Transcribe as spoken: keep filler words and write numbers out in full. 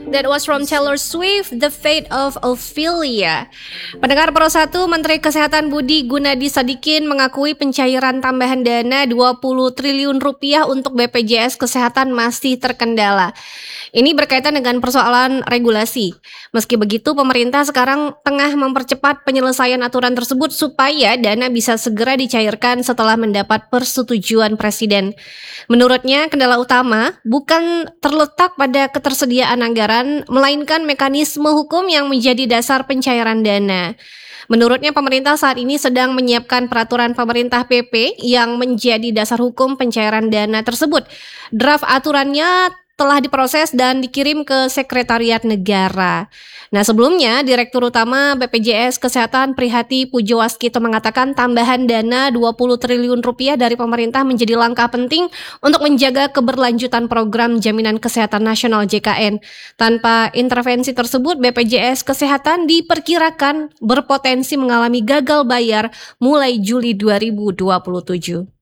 That was from Taylor Swift, The Fate of Ophelia. Pendengar Pro satu, Menteri Kesehatan Budi Gunadi Sadikin mengakui pencairan tambahan dana dua puluh triliun rupiah untuk B P J S Kesehatan masih terkendala. Ini berkaitan dengan persoalan regulasi. Meski begitu, pemerintah sekarang tengah mempercepat penyelesaian aturan tersebut supaya dana bisa segera dicairkan setelah mendapat persetujuan Presiden. Menurutnya, kendala utama bukan terletak pada ketersediaan anggaran, melainkan mekanisme hukum yang menjadi dasar pencairan dana. Menurutnya, pemerintah saat ini sedang menyiapkan peraturan pemerintah P P yang menjadi dasar hukum pencairan dana tersebut. Draft aturannya telah diproses dan dikirim ke Sekretariat Negara. Nah, sebelumnya Direktur Utama B P J S Kesehatan Prihati Pujowaskito mengatakan tambahan dana dua puluh triliun rupiah dari pemerintah menjadi langkah penting untuk menjaga keberlanjutan program Jaminan Kesehatan Nasional J K N. Tanpa intervensi tersebut, B P J S Kesehatan diperkirakan berpotensi mengalami gagal bayar mulai Juli dua ribu dua puluh tujuh.